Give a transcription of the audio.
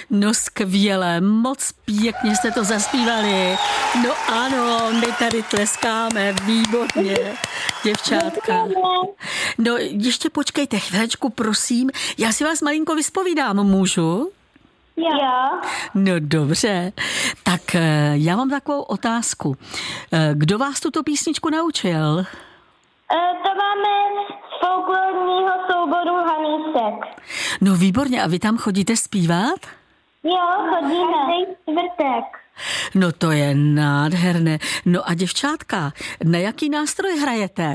No skvěle, moc pěkně jste to zaspívali. No ano, my tady tleskáme, výborně, děvčátka. No ještě počkejte chvílečku, prosím, já si vás malinko vyspovídám, můžu? Jo. No dobře, tak já mám takovou otázku. Kdo vás tuto písničku naučil? To máme z folklorního souboru Haníček. No výborně, a vy tam chodíte zpívat? Jo, chodíme. Každý čtvrtek. No to je nádherné. No a děvčátka, na jaký nástroj hrajete?